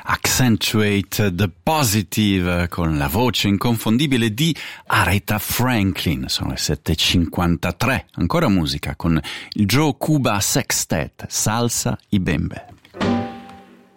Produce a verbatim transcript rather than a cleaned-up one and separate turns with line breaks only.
Accentuate the Positive con la voce inconfondibile di Aretha Franklin. Sono le sette e cinquantatré, ancora musica con il Joe Cuba Sextet, Salsa y Bembe.